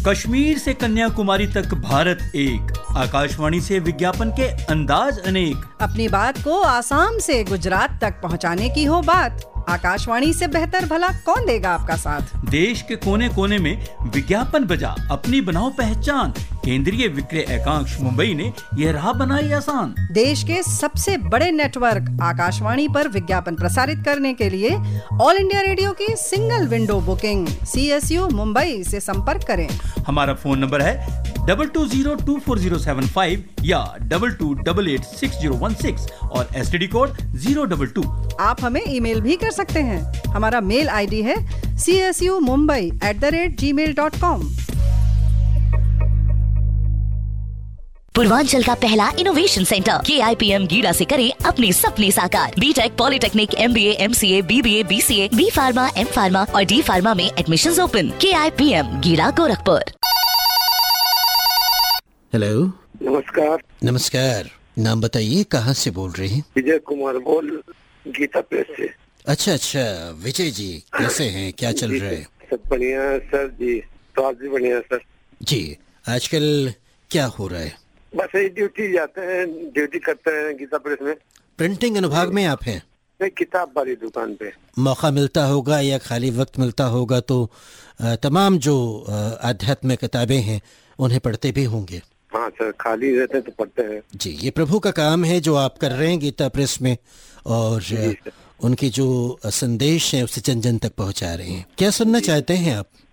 कश्मीर से कन्याकुमारी तक भारत एक, आकाशवाणी से विज्ञापन के अंदाज अनेक। अपनी बात को आसाम से गुजरात तक पहुंचाने की हो बात, आकाशवाणी से बेहतर भला कौन देगा आपका साथ। देश के कोने कोने में विज्ञापन बजा, अपनी बनाओ पहचान। केंद्रीय विक्रय एकांश मुंबई ने यह राह बनाई आसान। देश के सबसे बड़े नेटवर्क आकाशवाणी पर विज्ञापन प्रसारित करने के लिए ऑल इंडिया रेडियो की single window booking CSU Mumbai से संपर्क करें। हमारा फोन नंबर है 22024075 या 22886016 और STD कोड 022। आप हमें ईमेल भी कर सकते हैं। हमारा मेल ID है csumumbai@gmail.com। पूर्वांचल का पहला इनोवेशन सेंटर KIPM गीड़ा से करें अपने सपने साकार। BTech, polytechnic, MBA, MCA, BBA, BCA, B pharma, M pharma और D फार्मा में admissions open. KIPM गीड़ा, Gorakhpur. Hello, नमस्कार। नमस्कार, नाम बताइए, कहाँ से बोल रहे हैं? विजय कुमार बोल, गीता प्रेस से। अच्छा, विजय जी कैसे हैं, क्या चल रहा है? सब बढ़िया सर जी, स्वास्थ्य भी बढ़िया सर जी। आजकल क्या हो रहा है? बस यही ड्यूटी जाते हैं, ड्यूटी करते हैं गीता प्रेस में। प्रिंटिंग अनुभाग में आप हैं? मैं किताब वाली दुकान पे। मौका मिलता होगा या खाली वक्त मिलता होगा तो तमाम जो आध्यात्मिक किताबें हैं उन्हें पढ़ते भी होंगे। हाँ सर, खाली रहते हैं तो पढ़ते हैं जी। ये प्रभु का काम है जो आप कर रहे हैं गीता प्रेस में, और उनकी जो संदेश है उसे जन जन तक पहुंचा रहे हैं। क्या सुनना चाहते हैं आप?